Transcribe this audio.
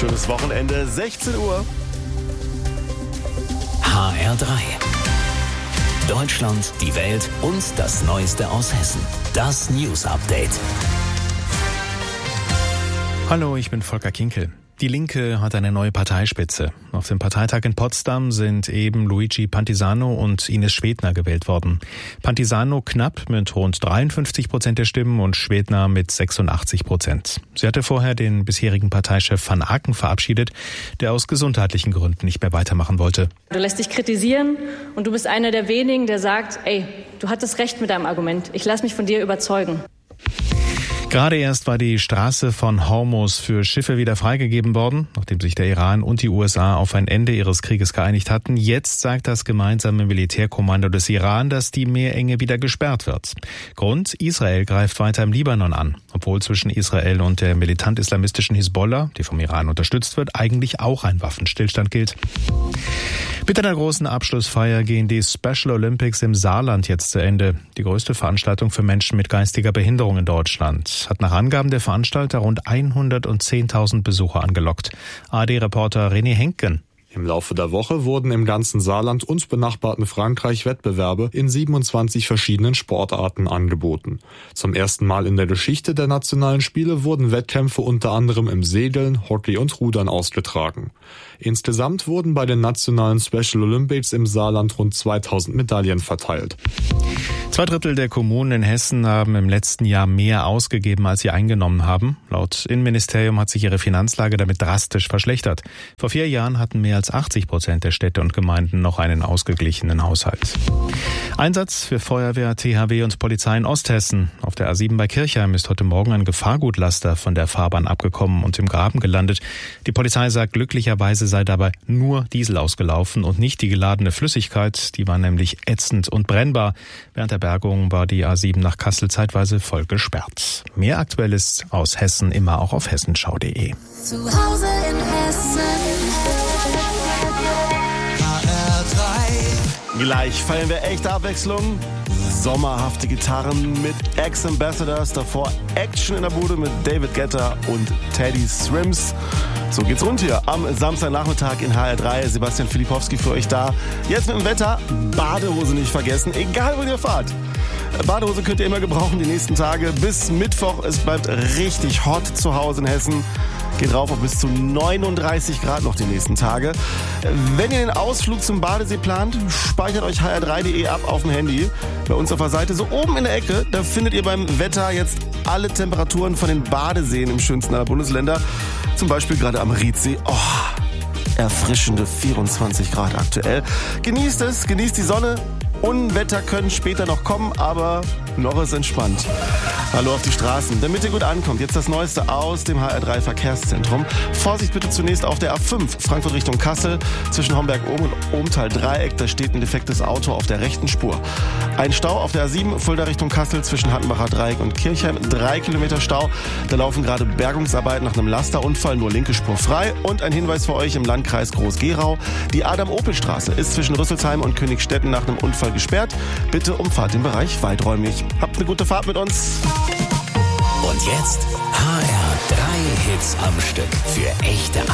Schönes Wochenende, 16 Uhr. HR3. Deutschland, die Welt und das Neueste aus Hessen. Das News Update. Hallo, ich bin Volker Kinkel. Die Linke hat eine neue Parteispitze. Auf dem Parteitag in Potsdam sind eben Luigi Pantisano und Ines Schwedner gewählt worden. Pantisano knapp mit rund 53% der Stimmen und Schwedner mit 86%. Sie hatte vorher den bisherigen Parteichef Van Aken verabschiedet, der aus gesundheitlichen Gründen nicht mehr weitermachen wollte. Du lässt dich kritisieren und du bist einer der wenigen, der sagt, du hattest recht mit deinem Argument. Ich lasse mich von dir überzeugen. Gerade erst war die Straße von Hormuz für Schiffe wieder freigegeben worden, nachdem sich der Iran und die USA auf ein Ende ihres Krieges geeinigt hatten. Jetzt sagt das gemeinsame Militärkommando des Iran, dass die Meerenge wieder gesperrt wird. Grund: Israel greift weiter im Libanon an, obwohl zwischen Israel und der militant-islamistischen Hisbollah, die vom Iran unterstützt wird, eigentlich auch ein Waffenstillstand gilt. Mit einer großen Abschlussfeier gehen die Special Olympics im Saarland jetzt zu Ende. Die größte Veranstaltung für Menschen mit geistiger Behinderung in Deutschland hat nach Angaben der Veranstalter rund 110.000 Besucher angelockt. ARD-Reporter René Henken. Im Laufe der Woche wurden im ganzen Saarland und benachbarten Frankreich Wettbewerbe in 27 verschiedenen Sportarten angeboten. Zum ersten Mal in der Geschichte der nationalen Spiele wurden Wettkämpfe unter anderem im Segeln, Hockey und Rudern ausgetragen. Insgesamt wurden bei den nationalen Special Olympics im Saarland rund 2000 Medaillen verteilt. 2/3 der Kommunen in Hessen haben im letzten Jahr mehr ausgegeben, als sie eingenommen haben. Laut Innenministerium hat sich ihre Finanzlage damit drastisch verschlechtert. Vor 4 Jahren hatten mehr als 80% der Städte und Gemeinden noch einen ausgeglichenen Haushalt. Einsatz für Feuerwehr, THW und Polizei in Osthessen. Auf der A7 bei Kirchheim ist heute Morgen ein Gefahrgutlaster von der Fahrbahn abgekommen und im Graben gelandet. Die Polizei sagt, glücklicherweise sei dabei nur Diesel ausgelaufen und nicht die geladene Flüssigkeit. Die war nämlich ätzend und brennbar. Während der Bergung war die A7 nach Kassel zeitweise voll gesperrt. Mehr Aktuelles aus Hessen immer auch auf hessenschau.de. Zu Hause in Hessen. Gleich feiern wir echte Abwechslung. Sommerhafte Gitarren mit Ex-Ambassadors, davor Action in der Bude mit David Guetta und Teddy Swims. So geht's rund hier am Samstagnachmittag in HR3. Sebastian Filipowski für euch da. Jetzt mit dem Wetter, Badehose nicht vergessen, egal wo ihr fahrt. Badehose könnt ihr immer gebrauchen die nächsten Tage. Bis Mittwoch, es bleibt richtig hot zu Hause in Hessen. Geht rauf auf bis zu 39 Grad noch die nächsten Tage. Wenn ihr den Ausflug zum Badesee plant, speichert euch hr3.de ab auf dem Handy. Bei uns auf der Seite, so oben in der Ecke, da findet ihr beim Wetter jetzt alle Temperaturen von den Badeseen im schönsten aller Bundesländer. Zum Beispiel gerade am Riedsee. Erfrischende 24 Grad aktuell. Genießt es, genießt die Sonne. Unwetter können später noch kommen, aber noch ist entspannt. Hallo auf die Straßen. Damit ihr gut ankommt, jetzt das Neueste aus dem HR3 Verkehrszentrum. Vorsicht bitte zunächst auf der A5, Frankfurt Richtung Kassel. Zwischen Homberg-Ohm und Ohmtal-Dreieck, da steht ein defektes Auto auf der rechten Spur. Ein Stau auf der A7, Fulda Richtung Kassel, zwischen Hattenbacher Dreieck und Kirchheim. 3 Kilometer Stau. Da laufen gerade Bergungsarbeiten nach einem Lasterunfall, nur linke Spur frei. Und ein Hinweis für euch im Landkreis Groß-Gerau. Die Adam-Opel-Straße ist zwischen Rüsselsheim und Königstetten nach einem Unfall gesperrt. Bitte umfahrt den Bereich weiträumig. Habt eine gute Fahrt mit uns. Und jetzt HR3 Hits am Stück für echte